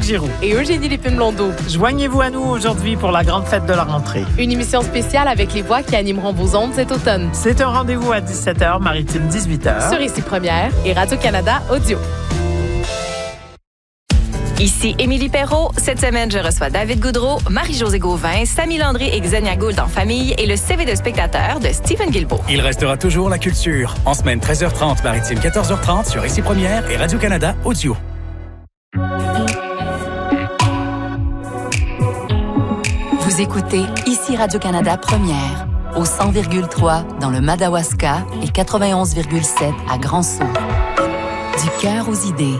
Giroux et Eugénie Lépine-Blondeau. Joignez-vous à nous aujourd'hui pour la grande fête de la rentrée. Une émission spéciale avec les voix qui animeront vos ondes cet automne. C'est un rendez-vous à 17h, maritime 18h. Sur Ici Première et Radio-Canada Audio. Ici Émilie Perrault. Cette semaine, je reçois David Goudreau, Marie-Josée Gauvin, Samy Landry et Xenia Gould en famille et le CV de spectateur de Stephen Guilbeault. Il restera toujours la culture. En semaine 13h30, maritime 14h30 sur Ici Première et Radio-Canada Audio. Vous écoutez Ici Radio-Canada Première, au 100,3 dans le Madawaska et 91,7 à Grand-Sault. Du cœur aux idées.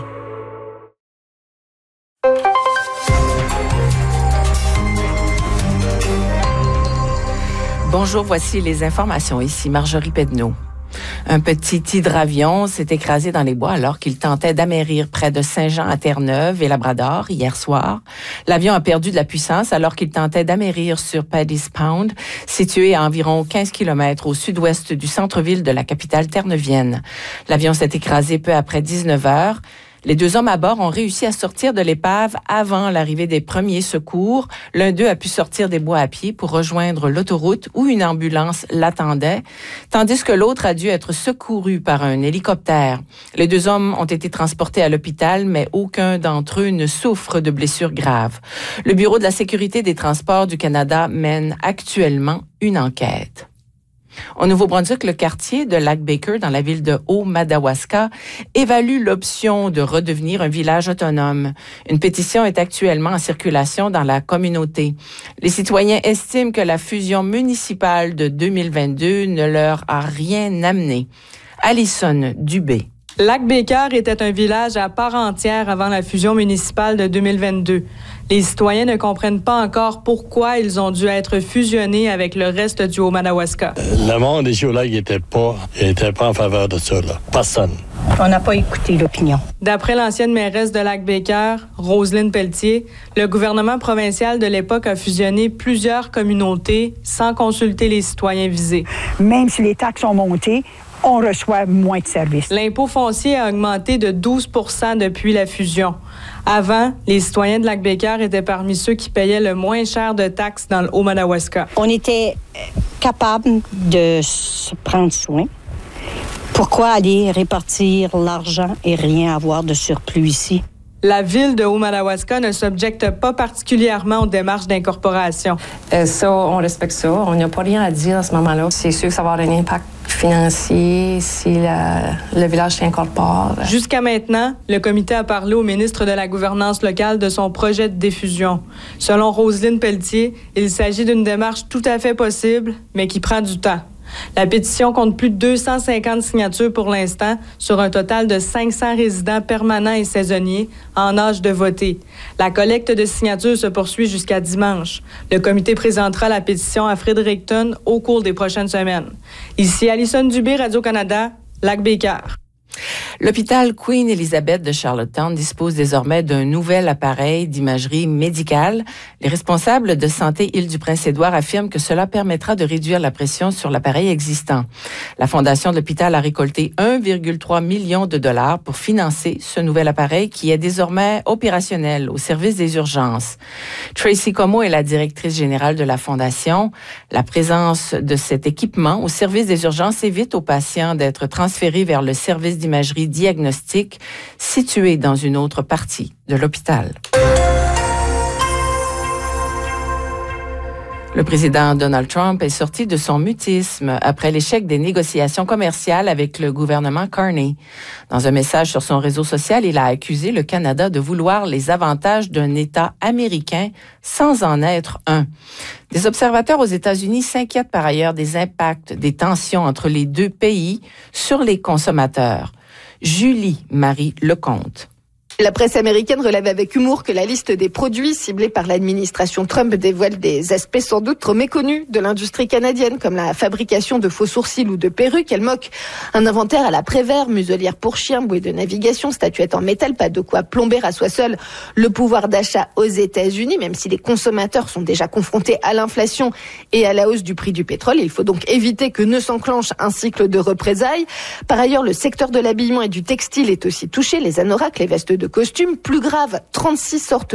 Bonjour, voici les informations. Ici Marjorie Pedneau. Un petit hydravion s'est écrasé dans les bois alors qu'il tentait d'amérir près de Saint-Jean à Terre-Neuve et Labrador hier soir. L'avion a perdu de la puissance alors qu'il tentait d'amérir sur Paddy's Pound, situé à environ 15 km au sud-ouest du centre-ville de la capitale terneuvienne. L'avion s'est écrasé peu après 19 heures. Les deux hommes à bord ont réussi à sortir de l'épave avant l'arrivée des premiers secours. L'un d'eux a pu sortir des bois à pied pour rejoindre l'autoroute où une ambulance l'attendait, tandis que l'autre a dû être secouru par un hélicoptère. Les deux hommes ont été transportés à l'hôpital, mais aucun d'entre eux ne souffre de blessures graves. Le Bureau de la sécurité des transports du Canada mène actuellement une enquête. Au Nouveau-Brunswick, le quartier de Lac-Baker, dans la ville de Haut-Madawaska, évalue l'option de redevenir un village autonome. Une pétition est actuellement en circulation dans la communauté. Les citoyens estiment que la fusion municipale de 2022 ne leur a rien amené. Alison Dubé. Lac-Baker était un village à part entière avant la fusion municipale de 2022. Les citoyens ne comprennent pas encore pourquoi ils ont dû être fusionnés avec le reste du Haut-Madawaska. Le monde ici au lac n'était pas en faveur de ça, là. Personne. On n'a pas écouté l'opinion. D'après l'ancienne mairesse de Lac-Baker, Roselyne Pelletier, le gouvernement provincial de l'époque a fusionné plusieurs communautés sans consulter les citoyens visés. Même si les taxes ont monté, on reçoit moins de services. L'impôt foncier a augmenté de 12 % depuis la fusion. Avant, les citoyens de Lac-Baker étaient parmi ceux qui payaient le moins cher de taxes dans le Haut-Madawaska. On était capable de se prendre soin. Pourquoi aller répartir l'argent et rien avoir de surplus ici? La ville de Haut-Madawaska ne s'objecte pas particulièrement aux démarches d'incorporation. Ça, on respecte ça. On n'a pas rien à dire à ce moment-là. C'est sûr que ça va avoir un impact financier si le village s'incorpore. Jusqu'à maintenant, le comité a parlé au ministre de la Gouvernance locale de son projet de défusion. Selon Roselyne Pelletier, il s'agit d'une démarche tout à fait possible, mais qui prend du temps. La pétition compte plus de 250 signatures pour l'instant, sur un total de 500 résidents permanents et saisonniers en âge de voter. La collecte de signatures se poursuit jusqu'à dimanche. Le comité présentera la pétition à Fredericton au cours des prochaines semaines. Ici Alison Dubé, Radio-Canada, Lac-Baker. L'hôpital Queen Elizabeth de Charlottetown dispose désormais d'un nouvel appareil d'imagerie médicale. Les responsables de Santé Île-du-Prince-Édouard affirment que cela permettra de réduire la pression sur l'appareil existant. La fondation de l'hôpital a récolté 1,3 million de dollars pour financer ce nouvel appareil qui est désormais opérationnel au service des urgences. Tracy Como est la directrice générale de la fondation. La présence de cet équipement au service des urgences évite aux patients d'être transférés vers le service d'imagerie diagnostique situé dans une autre partie de l'hôpital. Le président Donald Trump est sorti de son mutisme après l'échec des négociations commerciales avec le gouvernement Carney. Dans un message sur son réseau social, il a accusé le Canada de vouloir les avantages d'un État américain sans en être un. Des observateurs aux États-Unis s'inquiètent par ailleurs des impacts des tensions entre les deux pays sur les consommateurs. Julie-Marie Lecomte. La presse américaine relève avec humour que la liste des produits ciblés par l'administration Trump dévoile des aspects sans doute trop méconnus de l'industrie canadienne, comme la fabrication de faux sourcils ou de perruques. Elle moque un inventaire à la Prévert, muselière pour chiens, bouée de navigation, statuette en métal, pas de quoi plomber à soi seul le pouvoir d'achat aux États-Unis, même si les consommateurs sont déjà confrontés à l'inflation et à la hausse du prix du pétrole. Il faut donc éviter que ne s'enclenche un cycle de représailles. Par ailleurs, le secteur de l'habillement et du textile est aussi touché. Les anoraks, les vestes de costumes, plus grave, 36 sortes